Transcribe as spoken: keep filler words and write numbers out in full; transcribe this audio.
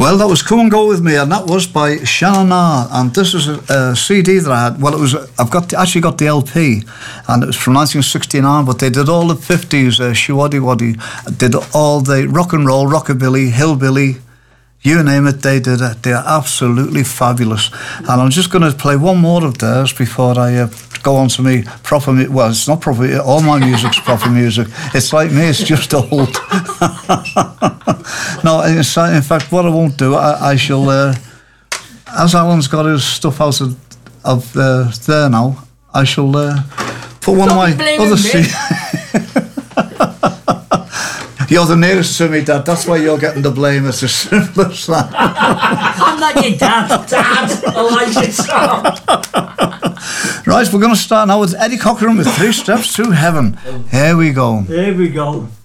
Well, that was Come and Go With Me, and that was by Shannon R. And this is a, a C D that I had. Well, it was. I've got actually got the L P, and it was from nineteen sixty-nine. But they did all the fifties, uh, Shiwaddy Waddy, did all the rock and roll, rockabilly, hillbilly, you name it. They did it. They are absolutely fabulous. And I'm just going to play one more of theirs before I uh, go on to me proper. Mu- well, it's not proper. All my music's proper music. It's like me. It's just old. No, in fact, what I won't do, I, I shall, uh, as Alan's got his stuff out of, of uh, there now, I shall uh, put one Don't of my other C Ds. You're the nearest to me, Dad. That's why you're getting the blame. It's as simple as that. I'm not your dad, Dad. I like it so. Right, we're going to start now with Eddie Cochran with Three Steps to Heaven. Here we go. Here we go.